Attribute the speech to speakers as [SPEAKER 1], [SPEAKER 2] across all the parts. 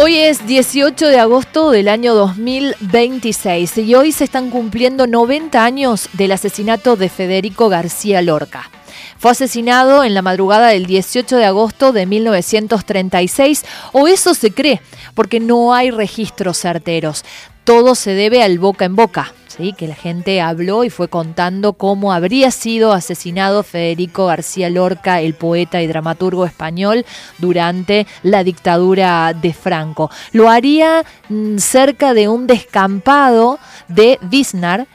[SPEAKER 1] Hoy es 18 de agosto del año 2026 y hoy se están cumpliendo 90 años del asesinato de Federico García Lorca. Fue asesinado en la madrugada del 18 de agosto de 1936, o eso se cree, porque no hay registros certeros. Todo se debe al boca en boca, ¿sí? Que la gente habló y fue contando cómo habría sido asesinado Federico García Lorca, el poeta y dramaturgo español, durante la dictadura de Franco. Lo haría cerca de un descampado de Biznar,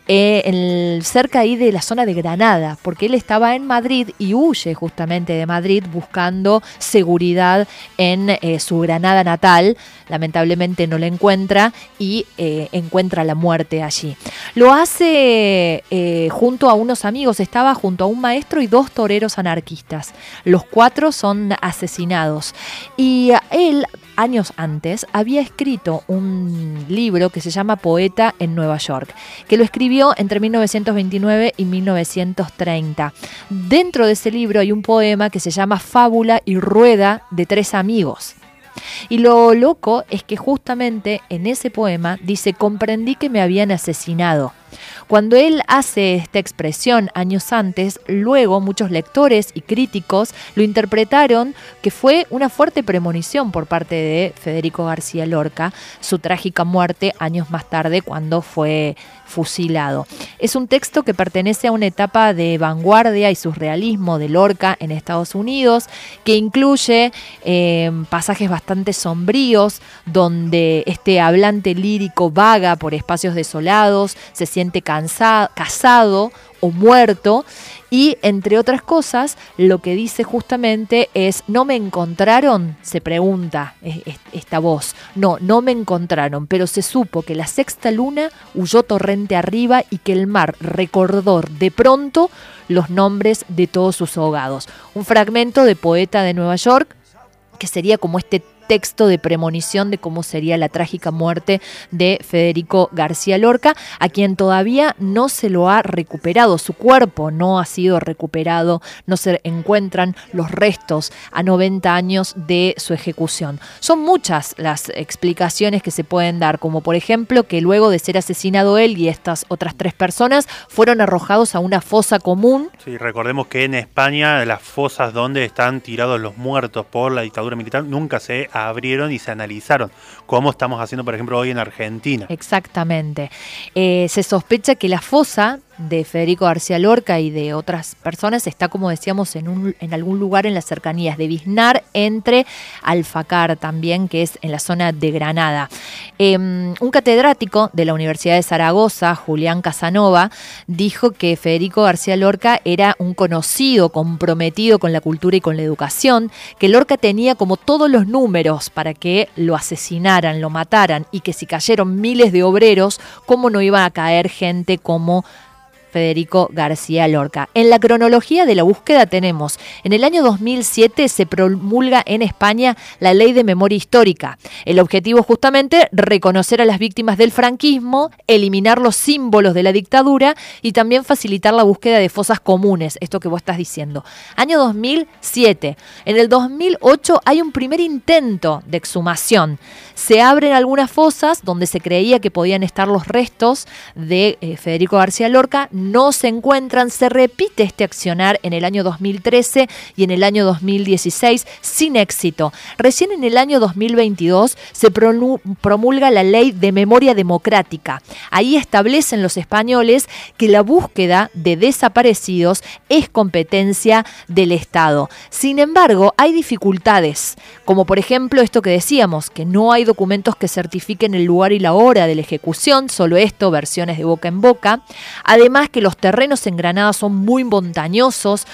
[SPEAKER 1] cerca ahí de la zona de Granada, porque él estaba en Madrid y huye justamente de Madrid buscando seguridad en su Granada natal. Lamentablemente no la encuentra y encuentra la muerte allí. Lo hace junto a unos amigos, estaba junto a un maestro y 2 toreros anarquistas. Los 4 son asesinados y él, años antes, había escrito un libro que se llama Poeta en Nueva York, que lo escribió entre 1929 y 1930. Dentro de ese libro hay un poema que se llama Fábula y Rueda de 3 amigos. Y lo loco es que justamente en ese poema dice: comprendí que me habían asesinado. Cuando él hace esta expresión años antes, luego muchos lectores y críticos lo interpretaron que fue una fuerte premonición por parte de Federico García Lorca, su trágica muerte años más tarde cuando fue fusilado. Es un texto que pertenece a una etapa de vanguardia y surrealismo de Lorca en Estados Unidos, que incluye pasajes bastante sombríos, donde este hablante lírico vaga por espacios desolados, se siente casado o muerto, y entre otras cosas lo que dice justamente es: no me encontraron, se pregunta esta voz, no me encontraron, pero se supo que la sexta luna huyó torrente arriba y que el mar recordó de pronto los nombres de todos sus ahogados. Un fragmento de Poeta de Nueva York, que sería como este texto de premonición de cómo sería la trágica muerte de Federico García Lorca, a quien todavía no se lo ha recuperado. Su cuerpo no ha sido recuperado, no se encuentran los restos a 90 años de su ejecución. Son muchas las explicaciones que se pueden dar, como por ejemplo que luego de ser asesinado él y estas otras 3 personas fueron arrojados a una fosa común.
[SPEAKER 2] Sí, recordemos que en España las fosas donde están tirados los muertos por la dictadura militar nunca se abrieron y se analizaron, como estamos haciendo por ejemplo hoy en Argentina.
[SPEAKER 1] Exactamente. Se sospecha que la fosa de Federico García Lorca y de otras personas está, como decíamos, en algún lugar en las cercanías de Biznar, entre Alfacar también, que es en la zona de Granada. Un catedrático de la Universidad de Zaragoza, Julián Casanova, dijo que Federico García Lorca era un conocido comprometido con la cultura y con la educación, que Lorca tenía como todos los números para que lo asesinaran, lo mataran, y que si cayeron miles de obreros, ¿cómo no iban a caer gente como Federico García Lorca? En la cronología de la búsqueda tenemos: en el año 2007 se promulga en España la Ley de Memoria Histórica. El objetivo justamente reconocer a las víctimas del franquismo, eliminar los símbolos de la dictadura y también facilitar la búsqueda de fosas comunes, esto que vos estás diciendo. Año 2007. En el 2008 hay un primer intento de exhumación. Se abren algunas fosas donde se creía que podían estar los restos de Federico García Lorca. No se encuentran. Se repite este accionar en el año 2013 y en el año 2016 sin éxito. Recién en el año 2022 se promulga la Ley de Memoria Democrática. Ahí establecen los españoles que la búsqueda de desaparecidos es competencia del Estado. Sin embargo, hay dificultades, como por ejemplo esto que decíamos, que no hay documentos que certifiquen el lugar y la hora de la ejecución, solo esto, versiones de boca en boca. Además que los terrenos en Granada son muy montañosos,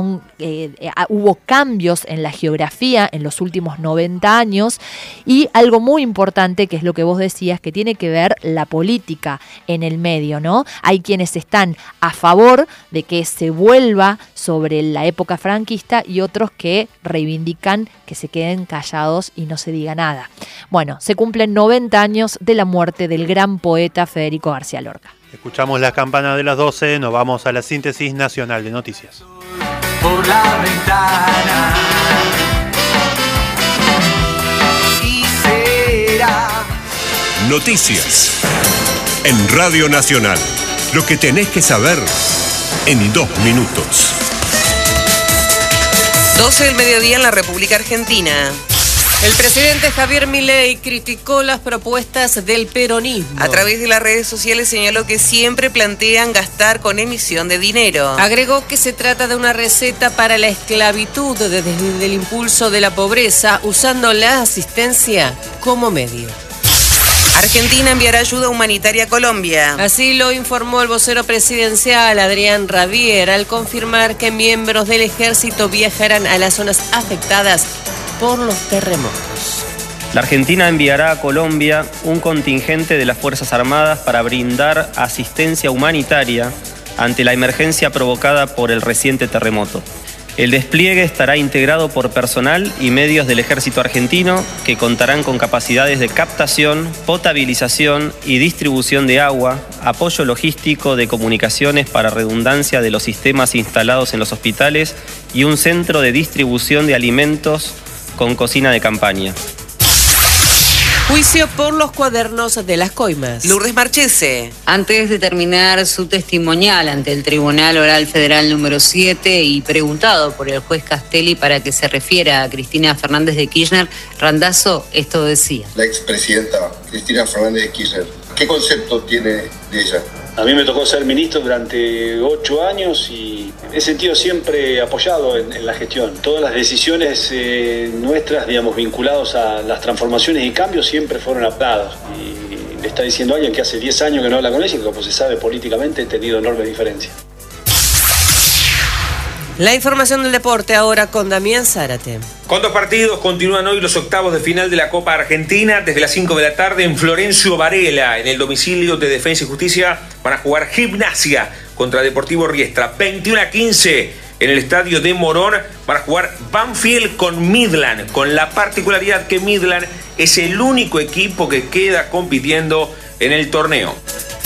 [SPEAKER 1] hubo cambios en la geografía en los últimos 90 años, y algo muy importante, que es lo que vos decías, que tiene que ver la política en el medio, ¿no? Hay quienes están a favor de que se vuelva sobre la época franquista y otros que reivindican que se queden callados y no se diga nada. Bueno, se cumplen 90 años de la muerte del gran poeta Federico García Lorca.
[SPEAKER 2] Escuchamos las campanas de las 12, nos vamos a la síntesis nacional de noticias.
[SPEAKER 3] Por la ventana y se Noticias. En Radio Nacional. Lo que tenés que saber en 2 minutos.
[SPEAKER 4] 12 del mediodía en la República Argentina.
[SPEAKER 5] El presidente Javier Milei criticó las propuestas del peronismo.
[SPEAKER 4] A través de las redes sociales señaló que siempre plantean gastar con emisión de dinero.
[SPEAKER 5] Agregó que se trata de una receta para la esclavitud desde el impulso de la pobreza, usando la asistencia como medio.
[SPEAKER 4] Argentina enviará ayuda humanitaria a Colombia.
[SPEAKER 5] Así lo informó el vocero presidencial Adrián Rabier al confirmar que miembros del ejército viajarán a las zonas afectadas por los terremotos.
[SPEAKER 6] La Argentina enviará a Colombia un contingente de las Fuerzas Armadas para brindar asistencia humanitaria ante la emergencia provocada por el reciente terremoto. El despliegue estará integrado por personal y medios del ejército argentino que contarán con capacidades de captación, potabilización y distribución de agua, apoyo logístico de comunicaciones para redundancia de los sistemas instalados en los hospitales y un centro de distribución de alimentos con cocina de campaña.
[SPEAKER 5] Juicio por los cuadernos de las coimas.
[SPEAKER 4] Lourdes Marchese.
[SPEAKER 7] Antes de terminar su testimonial ante el Tribunal Oral Federal número 7 y preguntado por el juez Castelli para que se refiera a Cristina Fernández de Kirchner, Randazzo esto decía.
[SPEAKER 8] La expresidenta Cristina Fernández de Kirchner, ¿qué concepto tiene de ella?
[SPEAKER 9] A mí me tocó ser ministro durante 8 años y he sentido siempre apoyado en la gestión. Todas las decisiones nuestras, digamos, vinculados a las transformaciones y cambios siempre fueron adaptadas. Y le está diciendo a alguien que hace 10 años que no habla con ella y que, como se sabe, políticamente he tenido enormes diferencias.
[SPEAKER 5] La información del deporte ahora con Damián Zárate.
[SPEAKER 10] Con 2 partidos continúan hoy los octavos de final de la Copa Argentina. Desde las 5 de la tarde en Florencio Varela, en el domicilio de Defensa y Justicia, van a jugar Gimnasia contra Deportivo Riestra. 21-15 en el estadio de Morón van a jugar Banfield con Midland, con la particularidad que Midland es el único equipo que queda compitiendo en el torneo.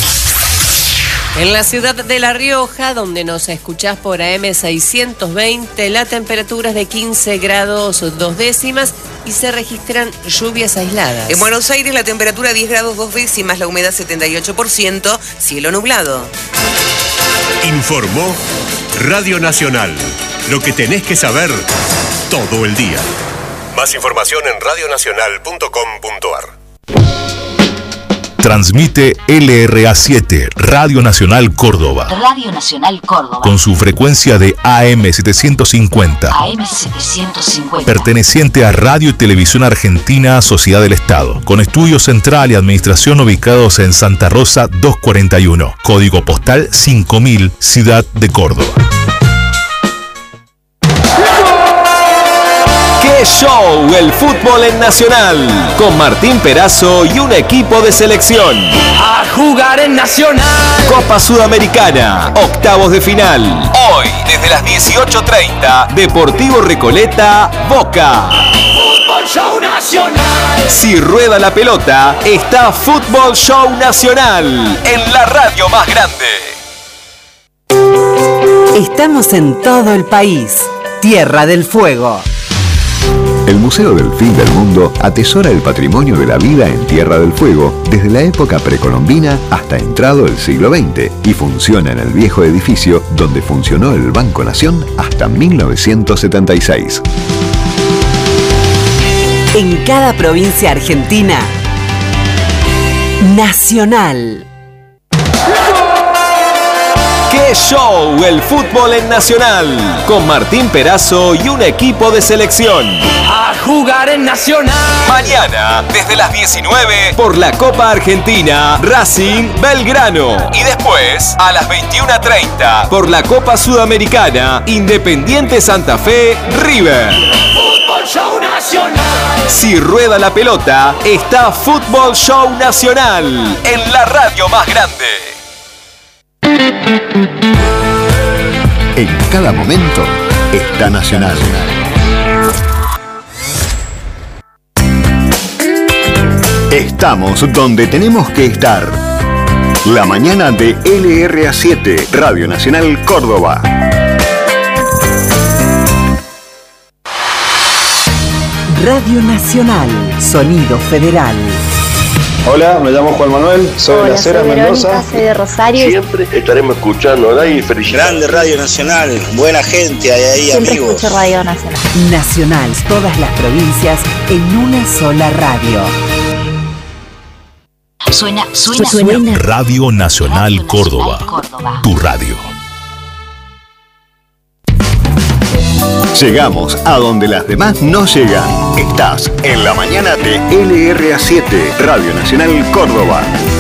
[SPEAKER 5] En la ciudad de La Rioja, donde nos escuchás por AM 620, la temperatura es de 15 grados 2 décimas y se registran lluvias aisladas.
[SPEAKER 4] En Buenos Aires la temperatura 10 grados 2 décimas, la humedad 78%, cielo nublado.
[SPEAKER 3] Informó Radio Nacional. Lo que tenés que saber todo el día. Más información en radionacional.com.ar.
[SPEAKER 11] Transmite LRA7, Radio Nacional Córdoba.
[SPEAKER 12] Radio Nacional Córdoba.
[SPEAKER 11] Con su frecuencia de AM 750.
[SPEAKER 12] AM 750.
[SPEAKER 11] Perteneciente a Radio y Televisión Argentina, Sociedad del Estado. Con estudio central y administración ubicados en Santa Rosa 241. Código postal 5000, Ciudad de Córdoba.
[SPEAKER 13] ¡Qué show! El fútbol en Nacional. Con Martín Perazo y un equipo de selección.
[SPEAKER 14] A jugar en Nacional.
[SPEAKER 13] Copa Sudamericana, octavos de final. Hoy, desde las 18:30, Deportivo Recoleta, Boca.
[SPEAKER 14] Fútbol Show Nacional.
[SPEAKER 13] Si rueda la pelota, está Fútbol Show Nacional. En la radio más grande.
[SPEAKER 15] Estamos en todo el país. Tierra del Fuego.
[SPEAKER 16] El Museo del Fin del Mundo atesora el patrimonio de la vida en Tierra del Fuego desde la época precolombina hasta entrado el siglo XX y funciona en el viejo edificio donde funcionó el Banco Nación hasta 1976.
[SPEAKER 15] En cada provincia argentina, Nacional.
[SPEAKER 13] ¡Qué show! El fútbol en Nacional. Con Martín Perazo y un equipo de selección.
[SPEAKER 14] A jugar en Nacional.
[SPEAKER 13] Mañana, desde las 19, por la Copa Argentina, Racing Belgrano. Y después, a las 21:30, por la Copa Sudamericana, Independiente Santa Fe, River.
[SPEAKER 14] Fútbol Show Nacional.
[SPEAKER 13] Si rueda la pelota, está Fútbol Show Nacional. En la radio más grande.
[SPEAKER 16] En cada momento está Nacional. Estamos donde tenemos que estar. La mañana de LRA7, Radio Nacional Córdoba.
[SPEAKER 15] Radio Nacional, Sonido Federal.
[SPEAKER 17] Hola, me llamo Juan Manuel, soy de Las Heras, Mendoza.
[SPEAKER 18] Soy de Rosario.
[SPEAKER 19] Siempre estaremos escuchando, ¿verdad? Y felicidades.
[SPEAKER 20] Grande Radio Nacional, buena gente, hay ahí
[SPEAKER 18] Siempre
[SPEAKER 20] amigos.
[SPEAKER 18] Escucho Radio Nacional.
[SPEAKER 15] Nacional, todas las provincias en una sola radio.
[SPEAKER 12] Suena.
[SPEAKER 11] Radio Nacional Córdoba. Tu radio.
[SPEAKER 16] Llegamos a donde las demás no llegan. Estás en la mañana de LRA7, Radio Nacional Córdoba.